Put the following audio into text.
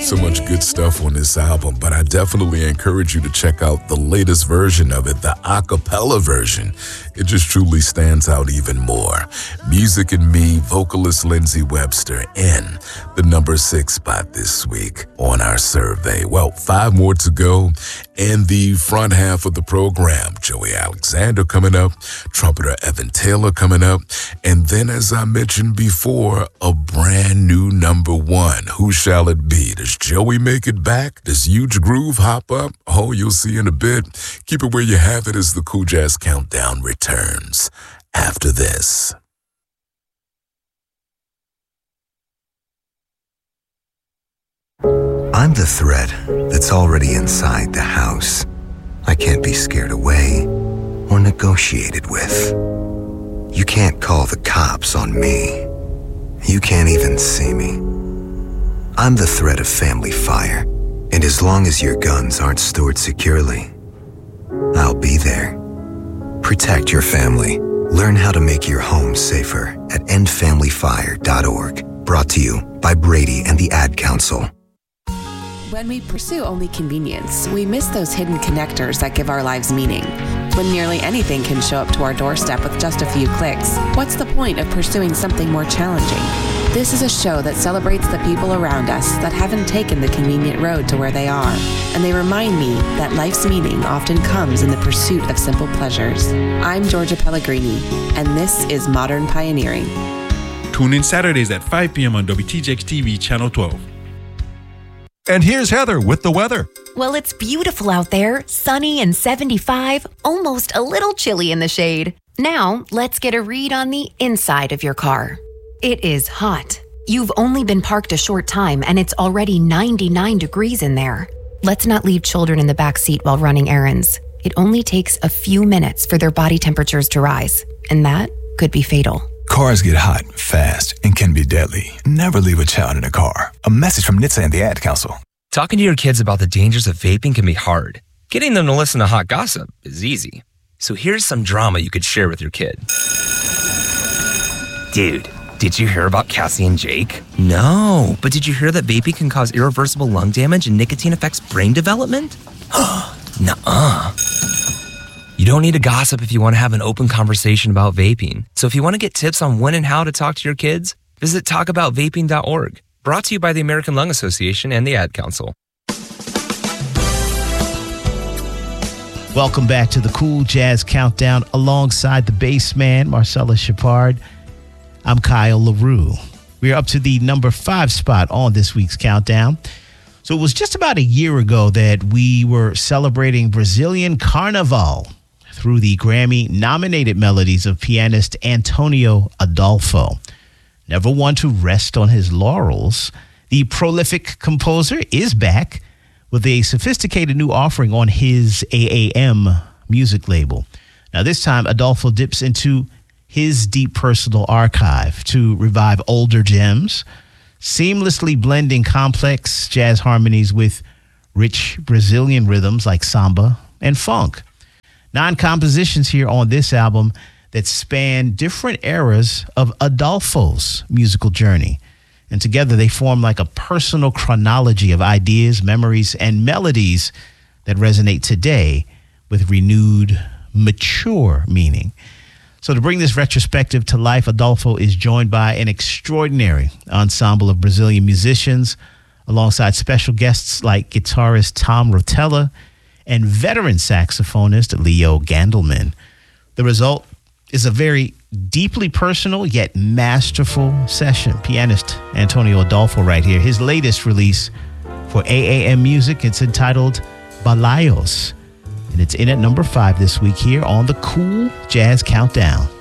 So much good stuff on this album, but I definitely encourage you to check out the latest version of it, the a cappella version. It just truly stands out even more. Music and Me, vocalist Lindsey Webster in the number 6 spot this week on our survey. Well, 5 more to go. In the front half of the program, Joey Alexander coming up, trumpeter Evan Taylor coming up, and then, as I mentioned before, a brand new number 1. Who shall it be? Does Joey make it back? Does Huge Groove hop up? Oh, you'll see in a bit. Keep it where you have it as the Cool Jazz Countdown returns after this. I'm the threat that's already inside the house. I can't be scared away or negotiated with. You can't call the cops on me. You can't even see me. I'm the threat of family fire, and as long as your guns aren't stored securely, I'll be there. Protect your family. Learn how to make your home safer at endfamilyfire.org. Brought to you by Brady and the Ad Council. When we pursue only convenience, we miss those hidden connectors that give our lives meaning. When nearly anything can show up to our doorstep with just a few clicks, what's the point of pursuing something more challenging? This is a show that celebrates the people around us that haven't taken the convenient road to where they are, and they remind me that life's meaning often comes in the pursuit of simple pleasures. I'm Georgia Pellegrini, and this is Modern Pioneering. Tune in Saturdays at 5 p.m. on WTJX-TV Channel 12. And here's Heather with the weather. Well, it's beautiful out there, sunny and 75, almost a little chilly in the shade. Now, let's get a read on the inside of your car. It is hot. You've only been parked a short time and it's already 99 degrees in there. Let's not leave children in the back seat while running errands. It only takes a few minutes for their body temperatures to rise, and that could be fatal. Cars get hot, fast, and can be deadly. Never leave a child in a car. A message from NHTSA and the Ad Council. Talking to your kids about the dangers of vaping can be hard. Getting them to listen to hot gossip is easy. So here's some drama you could share with your kid. Dude, did you hear about Cassie and Jake? No, but did you hear that vaping can cause irreversible lung damage and nicotine affects brain development? Nuh-uh. You don't need to gossip if you want to have an open conversation about vaping. So if you want to get tips on when and how to talk to your kids, visit talkaboutvaping.org. Brought to you by the American Lung Association and the Ad Council. Welcome back to the Cool Jazz Countdown alongside the bass man, Marcellus Shepard. I'm Kyle LaRue. We're up to the number 5 spot on this week's countdown. So it was just about a year ago that we were celebrating Brazilian Carnival through the Grammy-nominated melodies of pianist Antonio Adolfo. Never one to rest on his laurels, the prolific composer is back with a sophisticated new offering on his AAM music label. Now, this time, Adolfo dips into his deep personal archive to revive older gems, seamlessly blending complex jazz harmonies with rich Brazilian rhythms like samba and funk. 9 compositions here on this album that span different eras of Adolfo's musical journey. And together they form like a personal chronology of ideas, memories, and melodies that resonate today with renewed, mature meaning. So to bring this retrospective to life, Adolfo is joined by an extraordinary ensemble of Brazilian musicians, alongside special guests like guitarist Tom Rotella and veteran saxophonist Leo Gandelman. The result is a very deeply personal yet masterful session. Pianist Antonio Adolfo right here. His latest release for AAM Music, it's entitled Balayos. And it's in at number 5 this week here on the Cool Jazz Countdown.